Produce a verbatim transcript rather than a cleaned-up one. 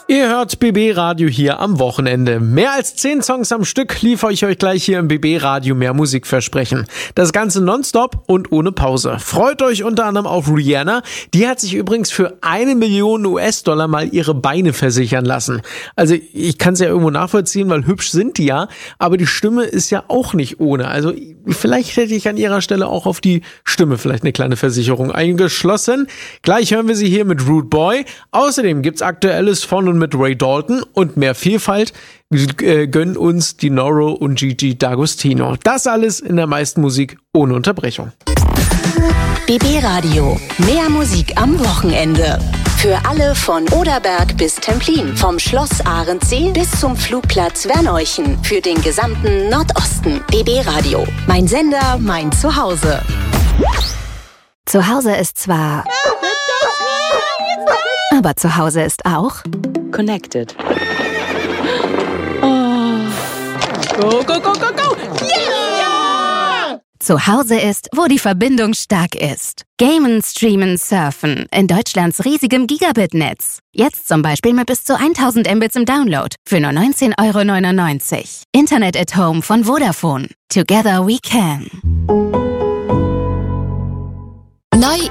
Ihr hört B B Radio hier am Wochenende. Mehr als zehn Songs am Stück liefere ich euch gleich hier im B B Radio Mehr Musik versprechen. Das Ganze nonstop und ohne Pause. Freut euch unter anderem auf Rihanna. Die hat sich übrigens für eine Million U S-Dollar mal ihre Beine versichern lassen. Also ich kann es ja irgendwo nachvollziehen, weil hübsch sind die ja. Aber die Stimme ist ja auch nicht ohne. Also vielleicht hätte ich an ihrer Stelle auch auf die Stimme vielleicht eine kleine Versicherung eingeschlossen. Gleich hören wir sie hier mit Rude Boy. Außerdem gibt's Aktuelles von und mit Ray Dalton und mehr Vielfalt äh, gönnen uns die Noro und Gigi D'Agostino. Das alles in der meisten Musik ohne Unterbrechung. B B Radio. Mehr Musik am Wochenende. Für alle von Oderberg bis Templin. Vom Schloss Arendsee bis zum Flugplatz Werneuchen. Für den gesamten Nordosten. B B Radio. Mein Sender, mein Zuhause. Zuhause ist zwar... Aber zu Hause ist auch Connected. Oh. Go, go, go, go, go! Yeah! Zu Hause ist, wo die Verbindung stark ist. Gamen, streamen, surfen. In Deutschlands riesigem Gigabit-Netz. Jetzt zum Beispiel mit bis zu tausend Mbits im Download. Für nur neunzehn Euro neunundneunzig. Internet at Home von Vodafone. Together we can. Neu